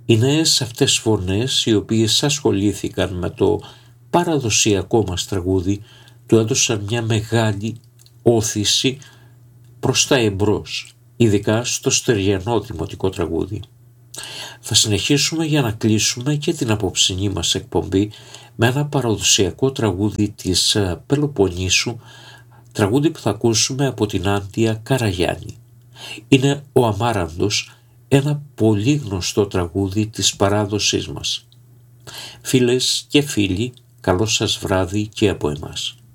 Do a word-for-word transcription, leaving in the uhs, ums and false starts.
Οι νέες αυτές φωνές, οι οποίες ασχολήθηκαν με το παραδοσιακό μας τραγούδι, του έδωσαν μια μεγάλη όθηση προς τα εμπρός, ειδικά στο στεριανό δημοτικό τραγούδι. Θα συνεχίσουμε για να κλείσουμε και την απόψινή μας εκπομπή με ένα παραδοσιακό τραγούδι της Πελοποννήσου, τραγούδι που θα ακούσουμε από την Άντια Καραγιάννη. Είναι ο Αμάραντος, ένα πολύ γνωστό τραγούδι της παράδοσής μας. Φίλες και φίλοι, καλό σας βράδυ και από εμάς.